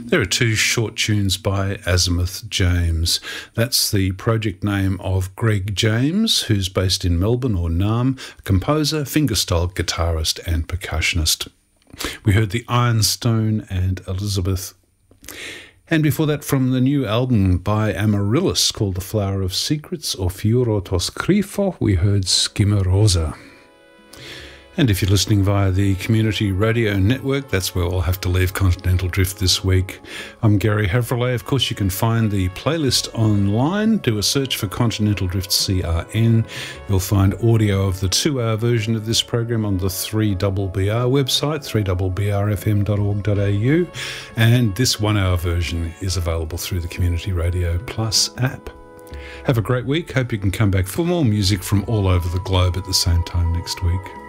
There are two short tunes by Azimuth James. That's the project name of Greg James, who's based in Melbourne or Naarm, a composer, fingerstyle guitarist and percussionist. We heard the Ironstone and Elizabeth. And before that, from the new album by Amaryllis called The Flower of Secrets, or Fiore Toscrifo, we heard Schimarosa. And if you're listening via the Community Radio Network, that's where we'll have to leave Continental Drift this week. I'm Gary Havrillay. Of course, you can find the playlist online. Do a search for Continental Drift CRN. You'll find audio of the 2-hour version of this program on the 3BBR website, 3BBRFM.org.au. And this 1-hour version is available through the Community Radio Plus app. Have a great week. Hope you can come back for more music from all over the globe at the same time next week.